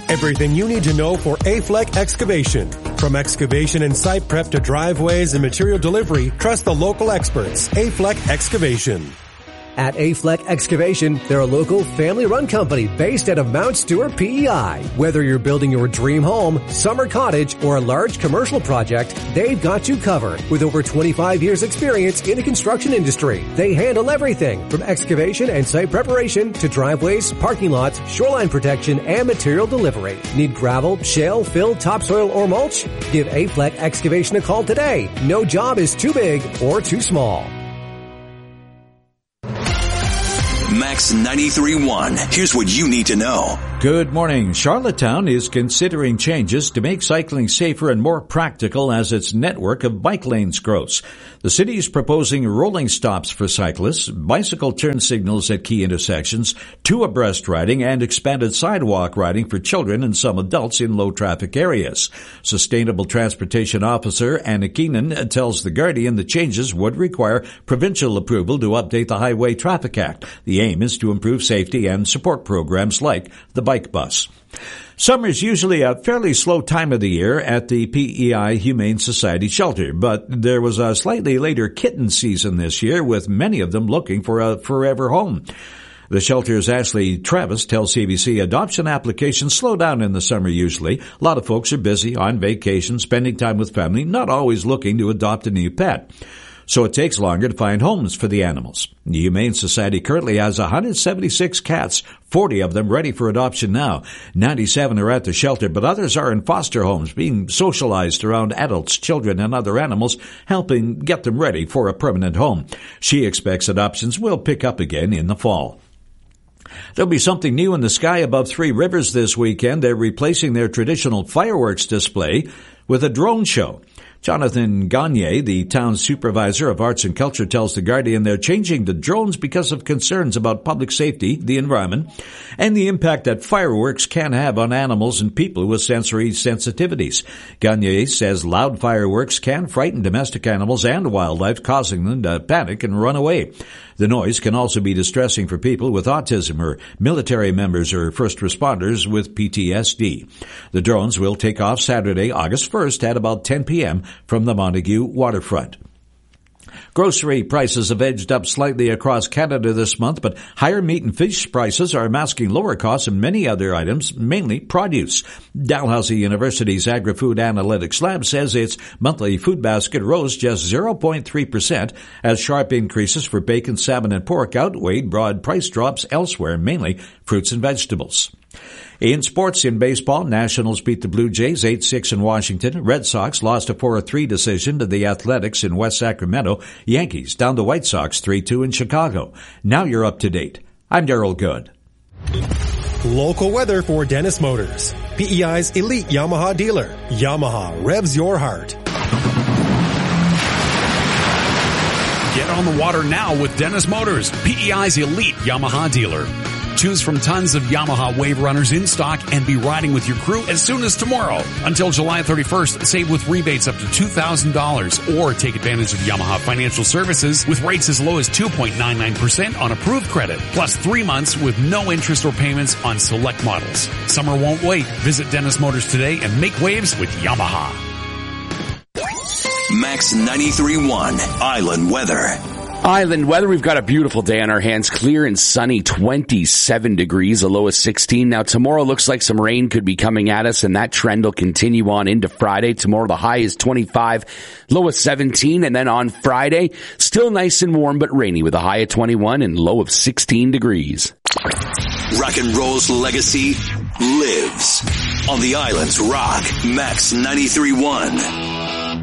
Everything you need to know for Afleck Excavation. From excavation and site prep to driveways and material delivery, trust the local experts. Afleck Excavation. At Afleck Excavation, they're a local family-run company based out of Mount Stewart, PEI. Whether you're building your dream home, summer cottage, or a large commercial project, they've got you covered. With over 25 years experience in the construction industry, they handle everything from excavation and site preparation to driveways, parking lots, shoreline protection, and material delivery. Need gravel, shale, fill, topsoil, or mulch? Give Afleck Excavation a call today. No job is too big or too small. Max 93.1. Here's what you need to know. Good morning. Charlottetown is considering changes to make cycling safer and more practical as its network of bike lanes grows. The city is proposing rolling stops for cyclists, bicycle turn signals at key intersections, 2 abreast riding, and expanded sidewalk riding for children and some adults in low-traffic areas. Sustainable Transportation Officer Anna Keenan tells The Guardian the changes would require provincial approval to update the Highway Traffic Act. The aim is to improve safety and support programs like the bike bus. Summer is usually a fairly slow time of the year at the PEI Humane Society shelter, but there was a slightly later kitten season this year, with many of them looking for a forever home. The shelter's Ashley Travis tells CBC adoption applications slow down in the summer usually. A lot of folks are busy on vacation, spending time with family, not always looking to adopt a new pet. So it takes longer to find homes for the animals. The Humane Society currently has 176 cats, 40 of them ready for adoption now. 97 are at the shelter, but others are in foster homes, being socialized around adults, children, and other animals, helping get them ready for a permanent home. She expects adoptions will pick up again in the fall. There'll be something new in the sky above Three Rivers this weekend. They're replacing their traditional fireworks display with a drone show. Jonathan Gagne, the town's supervisor of arts and culture, tells The Guardian they're changing the drones because of concerns about public safety, the environment, and the impact that fireworks can have on animals and people with sensory sensitivities. Gagne says loud fireworks can frighten domestic animals and wildlife, causing them to panic and run away. The noise can also be distressing for people with autism or military members or first responders with PTSD. The drones will take off Saturday, August 1st at about 10 p.m. from the Montague waterfront. Grocery prices have edged up slightly across Canada this month, but higher meat and fish prices are masking lower costs in many other items, mainly produce. Dalhousie University's Agri-Food Analytics Lab says its monthly food basket rose just 0.3% as sharp increases for bacon, salmon, and pork outweighed broad price drops elsewhere, mainly fruits and vegetables. In sports, in baseball, Nationals beat the Blue Jays 8-6 in Washington. Red Sox lost a 4-3 decision to the Athletics in West Sacramento. Yankees down the White Sox 3-2 in Chicago. Now you're up to date. I'm Darryl Good. Local weather for Dennis Motors, PEI's elite Yamaha dealer. Yamaha revs your heart. Get on the water now with Dennis Motors, PEI's elite Yamaha dealer. Choose from tons of Yamaha Wave Runners in stock and be riding with your crew as soon as tomorrow. Until July 31st, save with rebates up to $2,000 or take advantage of Yamaha Financial Services with rates as low as 2.99% on approved credit, plus 3 months with no interest or payments on select models. Summer won't wait. Visit Dennis Motors today and make waves with Yamaha. Max 93.1 Island Weather. Island weather, we've got a beautiful day on our hands. Clear and sunny, 27 degrees, a low of 16. Now tomorrow looks like some rain could be coming at us, and that trend will continue on into Friday. Tomorrow the high is 25, low of 17. And then on Friday, still nice and warm but rainy with a high of 21 and low of 16 degrees. Rock and roll's legacy lives on the island's Rock Max 93.1.